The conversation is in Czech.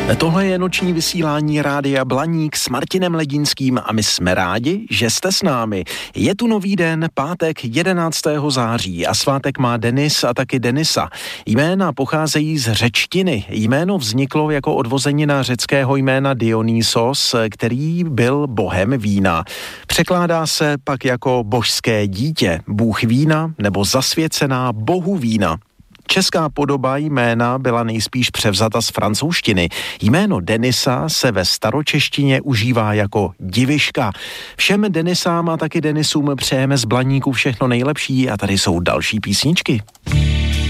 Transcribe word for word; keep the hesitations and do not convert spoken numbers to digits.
Tohle je noční vysílání Rádia Blaník s Martinem Ledínským a my jsme rádi, že jste s námi. Je tu nový den, pátek jedenáctého září a svátek má Denis a taky Denisa. Jména pocházejí z řečtiny. Jméno vzniklo jako odvozenina řeckého jména Dionysos, který byl bohem vína. Překládá se pak jako božské dítě, bůh vína nebo zasvěcená bohu vína. Česká podoba jména byla nejspíš převzata z francouzštiny. Jméno Denisa se ve staročeštině užívá jako diviška. Všem Denisám a taky Denisům přejeme z Blaníku všechno nejlepší a tady jsou další písničky.